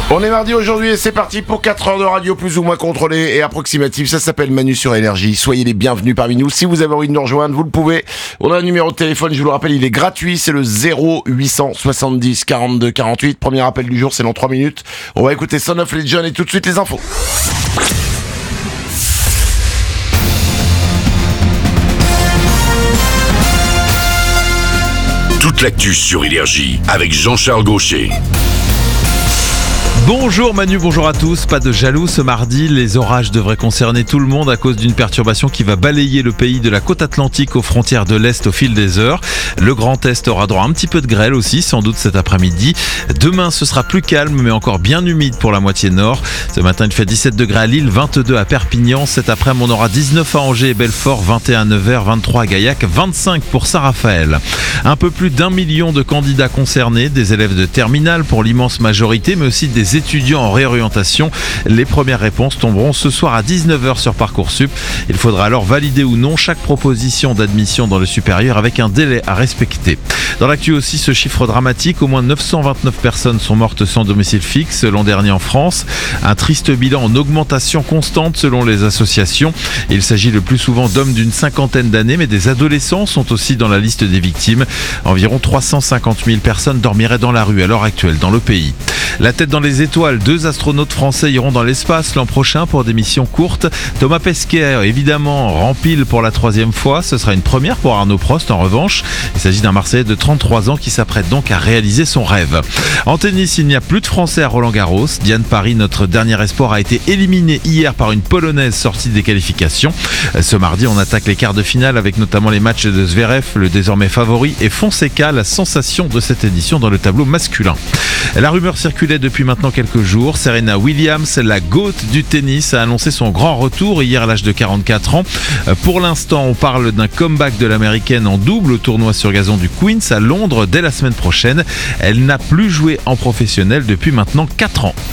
On est mardi aujourd'hui et c'est parti pour 4 heures de radio plus ou moins contrôlée et approximative. Ça s'appelle Manu sur Énergie. Soyez les bienvenus parmi nous. Si vous avez envie de nous rejoindre, vous le pouvez. On a un numéro de téléphone, je vous le rappelle, il est gratuit. C'est le 0870 42 48. Premier appel du jour, c'est dans 3 minutes. On va écouter Son of Legend et tout de suite les infos. Toute l'actu sur Énergie avec Jean-Charles Gaucher. Bonjour Manu, bonjour à tous. Pas de jaloux ce mardi, les orages devraient concerner tout le monde à cause d'une perturbation qui va balayer le pays de la côte atlantique aux frontières de l'Est au fil des heures. Le Grand Est aura droit à un petit peu de grêle aussi, sans doute cet après-midi. Demain, ce sera plus calme mais encore bien humide pour la moitié nord. Ce matin, il fait 17 degrés à Lille, 22 à Perpignan. Cet après-midi, on aura 19 à Angers et Belfort, 21 à Nevers, 23 à Gaillac, 25 pour Saint-Raphaël. Un peu plus d'1 million de candidats concernés, des élèves de terminale pour l'immense majorité, mais aussi des étudiants en réorientation. Les premières réponses tomberont ce soir à 19h sur Parcoursup. Il faudra alors valider ou non chaque proposition d'admission dans le supérieur avec un délai à respecter. Dans l'actu aussi, ce chiffre dramatique, au moins 929 personnes sont mortes sans domicile fixe l'an dernier en France. Un triste bilan en augmentation constante selon les associations. Il s'agit le plus souvent d'hommes d'une cinquantaine d'années, mais des adolescents sont aussi dans la liste des victimes. Environ 350 000 personnes dormiraient dans la rue à l'heure actuelle dans le pays. La tête dans les étoiles, 2 astronautes français iront dans l'espace l'an prochain pour des missions courtes. Thomas Pesquet, évidemment, rempile pour la 3e fois. Ce sera une première pour Arnaud Prost en revanche. Il s'agit d'un Marseillais de 33 ans qui s'apprête donc à réaliser son rêve. En tennis, il n'y a plus de Français à Roland-Garros. Diane Paris, notre dernier espoir, a été éliminée hier par une Polonaise sortie des qualifications. Ce mardi, on attaque les quarts de finale avec notamment les matchs de Zverev, le désormais favori, et Fonseca, la sensation de cette édition dans le tableau masculin. La rumeur circulait depuis maintenant quelques jours. Serena Williams, la GOAT du tennis, a annoncé son grand retour hier à l'âge de 44 ans. Pour l'instant, on parle d'un comeback de l'américaine en double au tournoi sur gazon du Queens à Londres dès la semaine prochaine. Elle n'a plus joué en professionnel depuis maintenant 4 ans.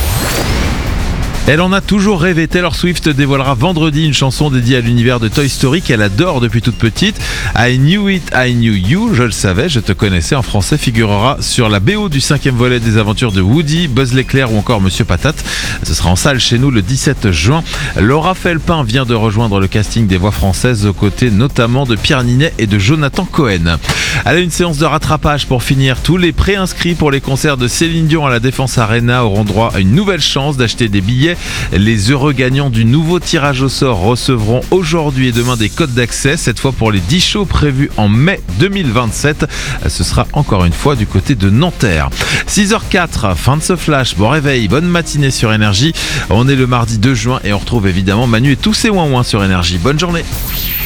Elle en a toujours rêvé. Taylor Swift dévoilera vendredi une chanson dédiée à l'univers de Toy Story qu'elle adore depuis toute petite. I Knew It, I Knew You, je le savais, je te connaissais en français, figurera sur la BO du 5e volet des aventures de Woody, Buzz l'éclair ou encore Monsieur Patate. Ce sera en salle chez nous le 17 juin. Laura Felpin vient de rejoindre le casting des voix françaises aux côtés notamment de Pierre Ninet et de Jonathan Cohen. Elle a une séance de rattrapage pour finir. Tous les préinscrits pour les concerts de Céline Dion à la Défense Arena auront droit à une nouvelle chance d'acheter des billets. Les heureux gagnants du nouveau tirage au sort recevront aujourd'hui et demain des codes d'accès, cette fois pour les 10 shows prévus en mai 2027. Ce sera encore une fois du côté de Nanterre. 6h04, fin de ce flash. Bon réveil, bonne matinée sur Énergie. On est le mardi 2 juin et on retrouve évidemment Manu et tous ses ouin-ouin sur Énergie. Bonne journée.